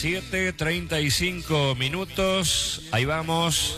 7:35 minutos, ahí vamos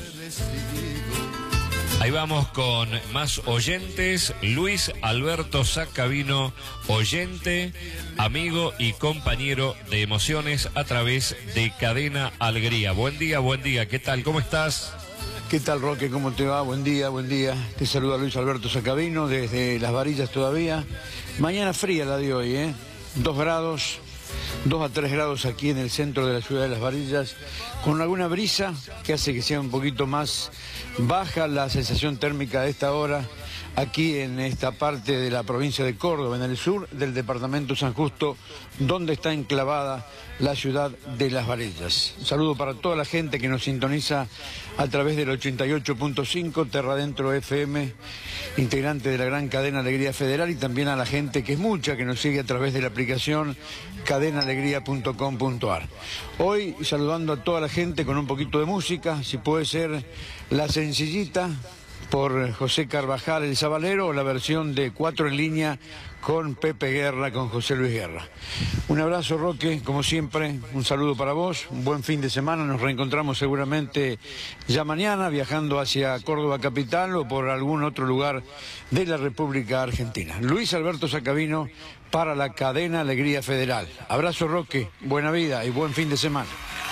con más oyentes. Luis Alberto Sacabino, oyente, amigo y compañero de emociones a través de Cadena Alegría. Buen día, ¿qué tal? ¿Cómo estás? ¿Qué tal, Roque? ¿Cómo te va? Buen día. Te saluda Luis Alberto Sacabino desde Las Varillas todavía. Mañana fría la de hoy, ¿eh? 2 grados, 2 a 3 grados aquí en el centro de la ciudad de Las Varillas, con alguna brisa que hace que sea un poquito más baja la sensación térmica de esta hora, aquí en esta parte de la provincia de Córdoba, en el sur del departamento San Justo, donde está enclavada la ciudad de Las Varillas. Un saludo para toda la gente que nos sintoniza a través del 88.5 Terra Dentro FM, integrante de la gran cadena Alegría Federal, y también a la gente que es mucha, que nos sigue a través de la aplicación cadenaalegría.com.ar. Hoy saludando a toda la gente con un poquito de música, si puede ser La Sencillita por José Carvajal el Sabalero, o la versión de 4 en línea con Pepe Guerra, con José Luis Guerra. Un abrazo, Roque, como siempre, un saludo para vos, un buen fin de semana. Nos reencontramos seguramente ya mañana viajando hacia Córdoba capital o por algún otro lugar de la República Argentina. Luis Alberto Sacabino para la cadena Alegría Federal. Abrazo, Roque, buena vida y buen fin de semana.